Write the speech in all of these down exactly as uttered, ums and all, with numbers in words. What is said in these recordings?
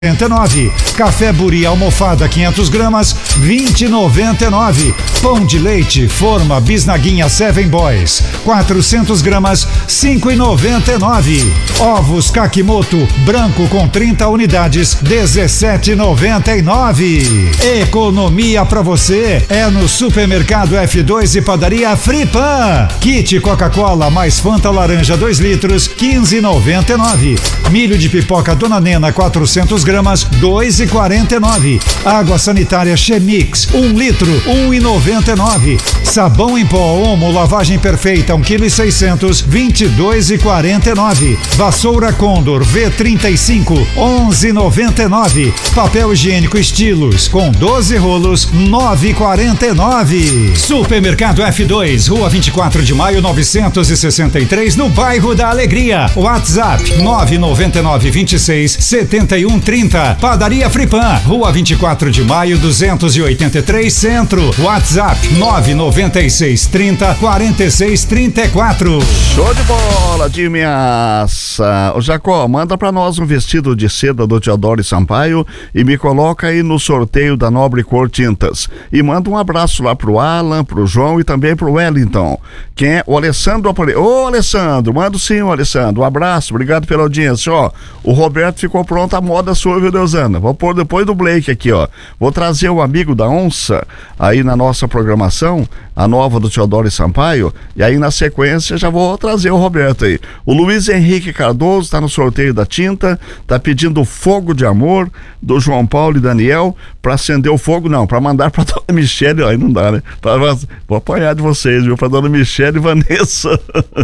noventa e nove. Café Buri almofada quinhentos gramas, vinte e noventa e nove. Pão de leite Forma Bisnaguinha Seven Boys, quatrocentos gramas, cinco e noventa e nove. Ovos Kakimoto branco com trinta unidades, dezessete e noventa e nove. Economia pra você é no Supermercado F dois e Padaria Fripan. Kit Coca-Cola mais Fanta laranja dois litros, quinze e noventa e nove. Milho de pipoca Dona Nena quatrocentos gramas, dois e quarenta e nove. Água sanitária Chemix um litro, um e noventa e nove. Sabão em pó Omo lavagem perfeita um quilo e seiscentos, vinte e dois e quarenta e nove. Vassoura Condor V trinta e cinco, onze e noventa e nove. Papel higiênico Estilos com doze rolos, nove e quarenta e nove. Supermercado F dois, Rua vinte e quatro de maio novecentos e sessenta e três, no bairro da Alegria. WhatsApp nove nove nove, vinte e seis, setenta e um, trinta. Padaria Fripan, Rua vinte e quatro de maio duzentos e oitenta e três, Centro. WhatsApp nove nove seis, trinta, quarenta e seis, trinta e quatro. Show de bola, de ameaça. Ô Jacó, manda pra nós um vestido de seda do Teodoro Sampaio e me coloca aí no sorteio da Nobre Cor Tintas. E manda um abraço lá pro Alan, pro João e também pro Wellington. Quem é? O Alessandro Apare... Ô Alessandro, manda sim, o Alessandro. Um abraço, obrigado pela audiência. Ó, o Roberto ficou pronto a moda sua, viu, Deusana? Vou pôr depois do Blake aqui, ó. Vou trazer o amigo da onça aí na nossa programação, a nova do Teodoro Sampaio, e aí na sequência já vou trazer o Roberto aí. O Luiz Henrique Cardoso tá no sorteio da tinta, tá pedindo Fogo de Amor do João Paulo e Daniel pra acender o fogo, não, pra mandar pra Dona Michele, aí não dá, né? Pra, vou apanhar de vocês, viu? Pra Dona Michele e Vanessa.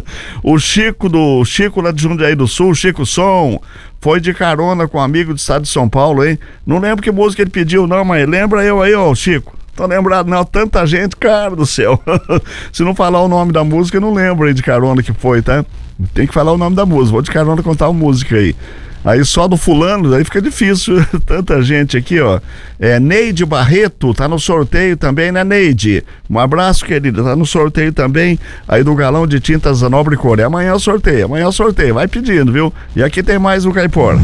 O Chico do Chico lá de Jundiaí do Sul, Chico Som, foi de carona com um amigo do estado de São Paulo, hein? Não lembro que música ele pediu, não, mas lembra eu aí, ó, Chico. Tô lembrado, não, tanta gente, cara do céu. Se não falar o nome da música, eu não lembro aí de carona que foi, tá? Tem que falar o nome da música, vou de carona contar a música aí. Aí só do fulano, aí fica difícil, tanta gente aqui, ó. É, Neide Barreto, tá no sorteio também, né, Neide? Um abraço, querida, tá no sorteio também, aí do galão de tintas da Nobre Cor. É amanhã o sorteio, amanhã o sorteio, vai pedindo, viu? E aqui tem mais um caipora.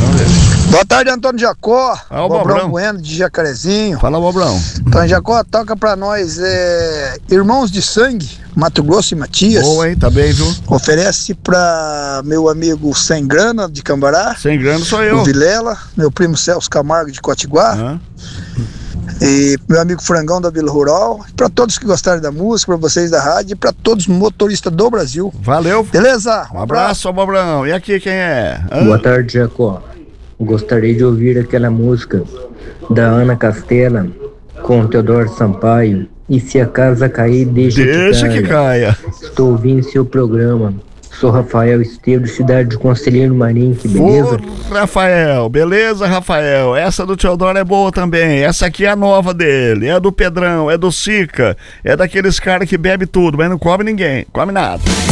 Boa tarde, Antônio Jacó. Ah, o Bobrão Bobrão Bueno de Jacarezinho. Fala, Bobrão. Antônio Jacó, toca pra nós é, Irmãos de Sangue, Mato Grosso e Matias. Boa, hein? Tá bem, viu? Oferece pra meu amigo Sem Grana de Cambará. Sem grana sou eu. O Vilela, meu primo Celso Camargo de Cotiguá. Ah. E meu amigo Frangão da Vila Rural. Pra todos que gostaram da música, pra vocês da rádio e pra todos os motoristas do Brasil. Valeu. Beleza? Um abraço, Bobrão. E aqui quem é? Ah. Boa tarde, Jacó. Gostaria de ouvir aquela música da Ana Castela com Teodoro Sampaio. E se a casa cair, deixa, deixa que, que caia. Estou ouvindo seu programa. Sou Rafael Esteves, cidade de Conselheiro Marinho, que beleza? Ô, Rafael, beleza, Rafael? Essa do Teodoro é boa também. Essa aqui é a nova dele. É do Pedrão, é do Sica. É daqueles caras que bebe tudo, mas não come ninguém. Come nada.